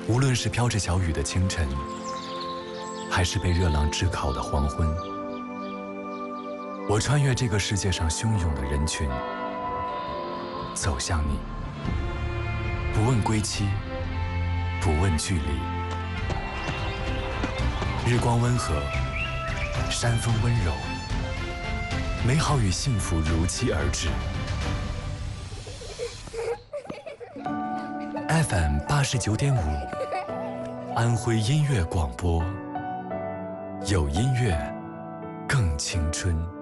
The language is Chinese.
无论是飘着小雨的清晨，还是被热浪炙烤的黄昏，我穿越这个世界上汹涌的人群，走向你，不问归期，不问距离。日光温和，山风温柔，美好与幸福如期而至。FM 89.5，安徽音乐广播，有音乐，更青春。